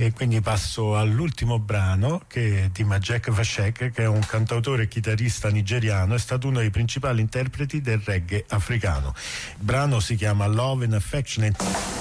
E quindi passo all'ultimo brano di Majek Vashek, che è un cantautore e chitarrista nigeriano, è stato uno dei principali interpreti del reggae africano. Il brano si chiama Love and Affection.